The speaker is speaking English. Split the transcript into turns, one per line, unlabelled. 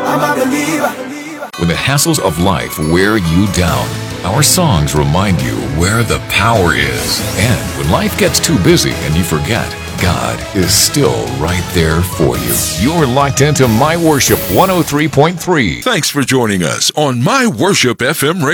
When the hassles of life wear you down, our songs remind you where the power is. And when life gets too busy and you forget, God is still right there for you. You're locked into My Worship 103.3.
Thanks for joining us on My Worship FM Radio.